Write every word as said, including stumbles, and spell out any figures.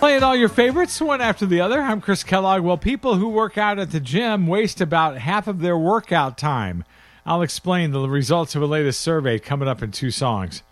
Playing all your favorites, one after the other. I'm Chris Kellogg. Well, people who work out at the gym waste about half of their workout time. I'll explain the results of a latest survey coming up in two songs.